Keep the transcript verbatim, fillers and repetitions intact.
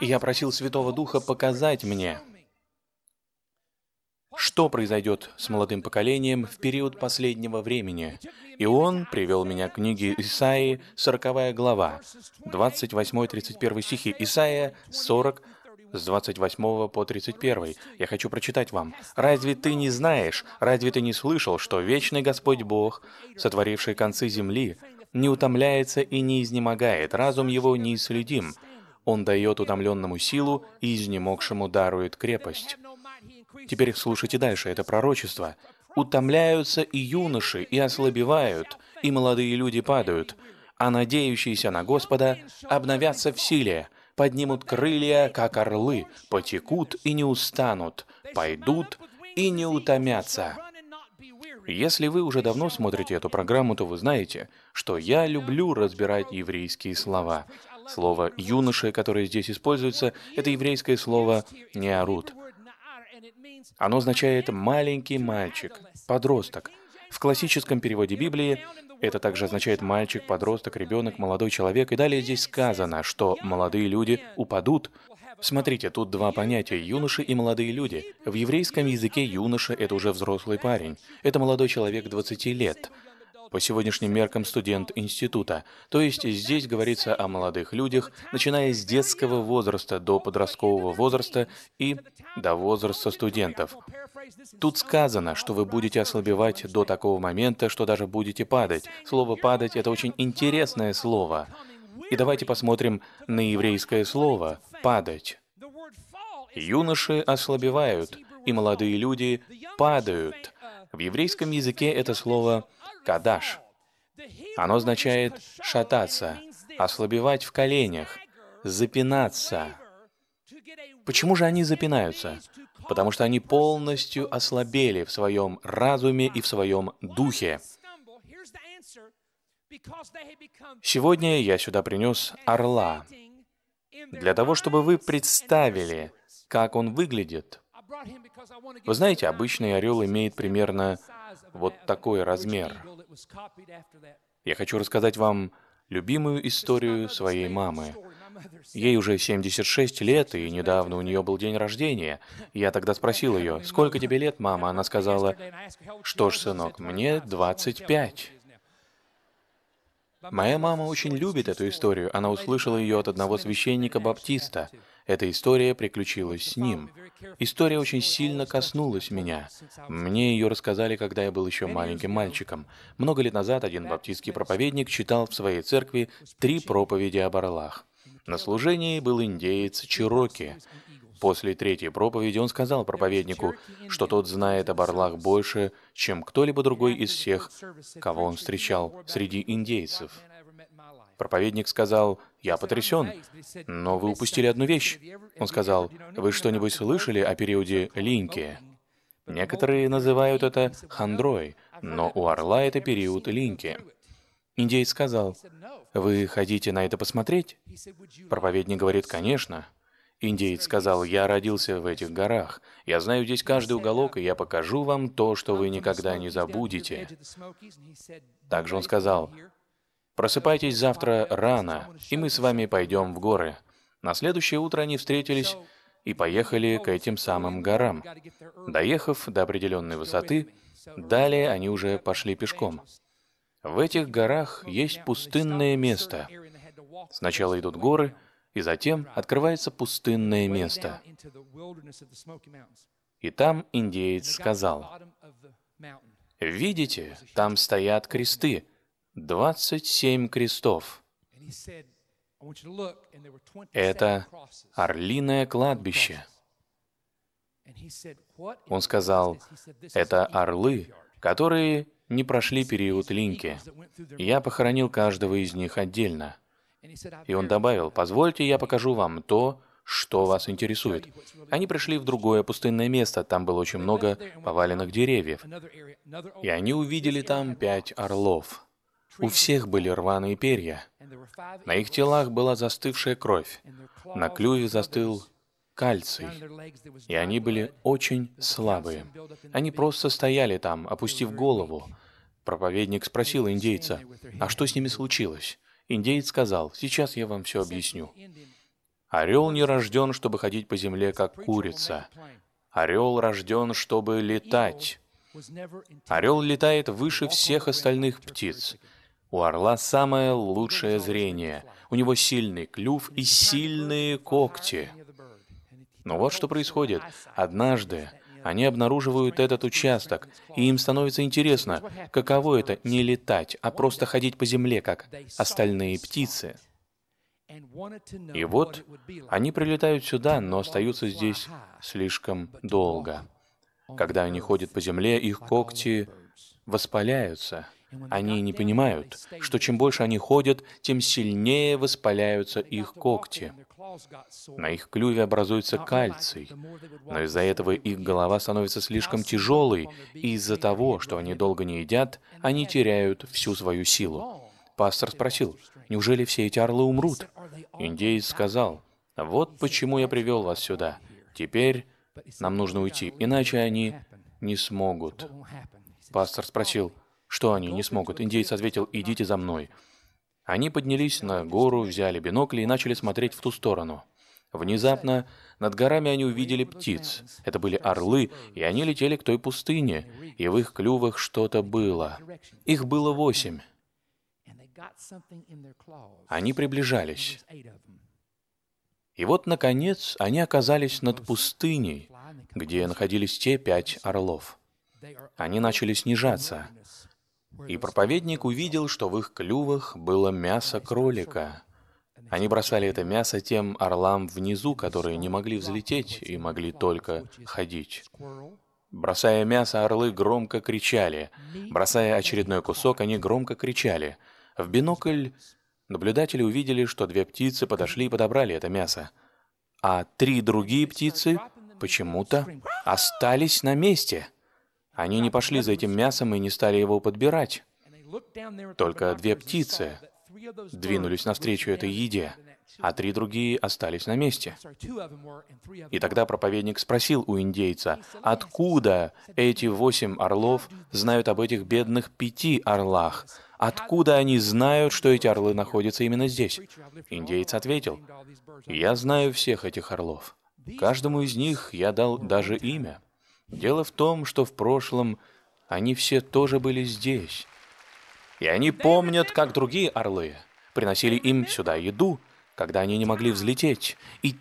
И я просил Святого Духа показать мне, что произойдет с молодым поколением в период последнего времени. И Он привел меня к книге Исаии, сороковая глава, двадцать восьмой тридцать первый стихи. Исаия сорок, с двадцать восьмого по тридцать первый. Я хочу прочитать вам. «Разве ты не знаешь, разве ты не слышал, что вечный Господь Бог, сотворивший концы земли, не утомляется и не изнемогает, разум его неисследим? Он дает утомленному силу и изнемогшему дарует крепость». Теперь слушайте дальше, это пророчество. «Утомляются и юноши, и ослабевают, и молодые люди падают, а надеющиеся на Господа обновятся в силе, поднимут крылья, как орлы, потекут и не устанут, пойдут и не утомятся». Если вы уже давно смотрите эту программу, то вы знаете, что я люблю разбирать еврейские слова. Слово «юноши», которое здесь используется, это еврейское слово «неарут». Оно означает «маленький мальчик», «подросток». В классическом переводе Библии это также означает мальчик, подросток, ребенок, молодой человек. И далее здесь сказано, что молодые люди упадут. Смотрите, тут два понятия – юноши и молодые люди. В еврейском языке юноша – это уже взрослый парень. Это молодой человек двадцати лет. По сегодняшним меркам студент института. То есть здесь говорится о молодых людях, начиная с детского возраста до подросткового возраста и до возраста студентов. Тут сказано, что вы будете ослабевать до такого момента, что даже будете падать. Слово «падать» — это очень интересное слово. И давайте посмотрим на еврейское слово «падать». Юноши ослабевают, и молодые люди падают. В еврейском языке это слово «кадаш». Оно означает «шататься», «ослабевать в коленях», «запинаться». Почему же они запинаются? Потому что они полностью ослабели в своем разуме и в своем духе. Сегодня я сюда принес орла, для того, чтобы вы представили, как он выглядит. Вы знаете, обычный орел имеет примерно вот такой размер. Я хочу рассказать вам любимую историю своей мамы. Ей уже семьдесят шесть лет, и недавно у нее был день рождения. Я тогда спросил ее: «Сколько тебе лет, мама?» Она сказала: «Что ж, сынок, мне двадцать пять». Моя мама очень любит эту историю. Она услышала ее от одного священника-баптиста. Эта история приключилась с ним. История очень сильно коснулась меня. Мне ее рассказали, когда я был еще маленьким мальчиком. Много лет назад один баптистский проповедник читал в своей церкви три проповеди об орлах. На служении был индеец Чероки. После третьей проповеди он сказал проповеднику, что тот знает об орлах больше, чем кто-либо другой из всех, кого он встречал среди индейцев. Проповедник сказал: «Я потрясен, но вы упустили одну вещь». Он сказал: «Вы что-нибудь слышали о периоде Линьки? Некоторые называют это хандрой, но у орла это период Линьки». Индеец сказал: «Вы хотите на это посмотреть?» Проповедник говорит: «Конечно». Индеец сказал: «Я родился в этих горах. Я знаю здесь каждый уголок, и я покажу вам то, что вы никогда не забудете». Также он сказал: «Просыпайтесь завтра рано, и мы с вами пойдем в горы». На следующее утро они встретились и поехали к этим самым горам. Доехав до определенной высоты, далее они уже пошли пешком. В этих горах есть пустынное место. Сначала идут горы, и затем открывается пустынное место. И там индеец сказал: «Видите, там стоят кресты, двадцать семь крестов. Это орлиное кладбище». Он сказал: «Это орлы, которые не прошли период Линьки. Я похоронил каждого из них отдельно». И он добавил: «Позвольте, я покажу вам то, что вас интересует». Они пришли в другое пустынное место, там было очень много поваленных деревьев. И они увидели там пять орлов. У всех были рваные перья. На их телах была застывшая кровь. На клюве застыл кальций. И они были очень слабые. Они просто стояли там, опустив голову. Проповедник спросил индейца: «А что с ними случилось?» Индеец сказал: «Сейчас я вам все объясню». Орел не рожден, чтобы ходить по земле, как курица. Орел рожден, чтобы летать. Орел летает выше всех остальных птиц. У орла самое лучшее зрение. У него сильный клюв и сильные когти. Но вот что происходит. Однажды они обнаруживают этот участок, и им становится интересно, каково это не летать, а просто ходить по земле, как остальные птицы. И вот они прилетают сюда, но остаются здесь слишком долго. Когда они ходят по земле, их когти воспаляются. Они не понимают, что чем больше они ходят, тем сильнее воспаляются их когти. На их клюве образуется кальций, но из-за этого их голова становится слишком тяжелой, и из-за того, что они долго не едят, они теряют всю свою силу. Пастор спросил, неужели все эти орлы умрут? Индеец сказал, вот почему я привел вас сюда. Теперь нам нужно уйти, иначе они не смогут. Пастор спросил, что они не смогут? Индеец ответил, идите за мной. Они поднялись на гору, взяли бинокли и начали смотреть в ту сторону. Внезапно над горами они увидели птиц. Это были орлы, и они летели к той пустыне, и в их клювах что-то было. Их было восемь. Они приближались. И вот, наконец, они оказались над пустыней, где находились те пять орлов. Они начали снижаться. И проповедник увидел, что в их клювах было мясо кролика. Они бросали это мясо тем орлам внизу, которые не могли взлететь и могли только ходить. Бросая мясо, орлы громко кричали. Бросая очередной кусок, они громко кричали. В бинокль наблюдатели увидели, что две птицы подошли и подобрали это мясо. А три другие птицы почему-то остались на месте. Они не пошли за этим мясом и не стали его подбирать. Только две птицы двинулись навстречу этой еде, а три другие остались на месте. И тогда проповедник спросил у индейца, откуда эти восемь орлов знают об этих бедных пяти орлах? Откуда они знают, что эти орлы находятся именно здесь? Индеец ответил, я знаю всех этих орлов. Каждому из них я дал даже имя. Дело в том, что в прошлом они все тоже были здесь. И они помнят, как другие орлы приносили им сюда еду, когда они не могли взлететь. И